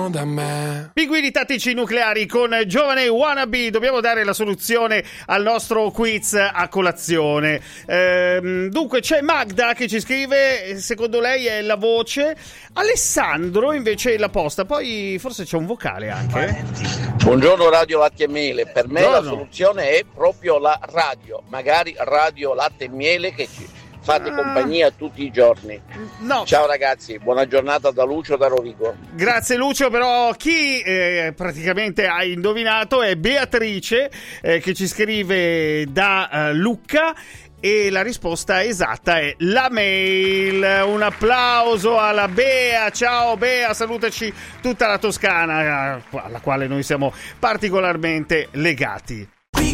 da me. Pinguini tattici nucleari con Giovane Wannabe. Dobbiamo dare la soluzione al nostro quiz a colazione. Dunque c'è Magda che ci scrive, secondo lei è la voce, Alessandro invece è la posta, poi forse c'è un vocale anche. Buongiorno Radio Latte e Miele, per me Buongiorno. la soluzione è proprio la radio, magari Radio Latte e Miele che ci fate compagnia tutti i giorni. No. Ciao ragazzi, buona giornata da Lucio da Rovigo. Grazie Lucio, però chi praticamente ha indovinato è Beatrice che ci scrive da Lucca e la risposta esatta è la mail. Un applauso alla Bea. Ciao Bea, salutaci tutta la Toscana alla quale noi siamo particolarmente legati.